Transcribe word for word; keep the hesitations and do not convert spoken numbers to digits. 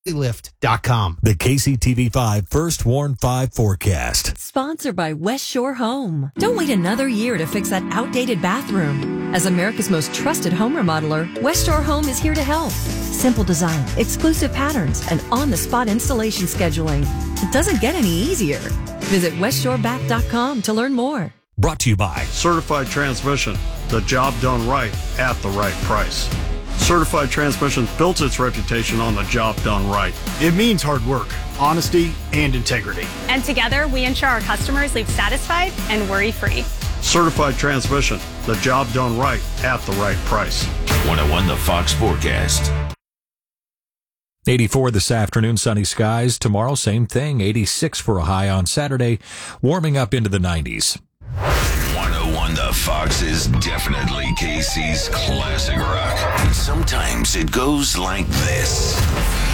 lift dot com. The K C T V five First Warn five forecast. Sponsored by West Shore Home. Don't wait another year to fix that outdated bathroom. As America's most trusted home remodeler, West Shore Home is here to help. Simple design, exclusive patterns, and on-the-spot installation scheduling. It doesn't get any easier. Visit west shore bath dot com to learn more. Brought to you by Certified Transmission, the job done right at the right price. Certified Transmission built its reputation on the job done right. It means hard work, honesty, and integrity. And together, we ensure our customers leave satisfied and worry-free. Certified Transmission, the job done right at the right price. one oh one The Fox Forecast. eighty-four this afternoon, sunny skies. Tomorrow, same thing, eighty-six for a high on Saturday, warming up into the nineties. one oh one The Fox is definitely K C's classic rock. And sometimes it goes like this.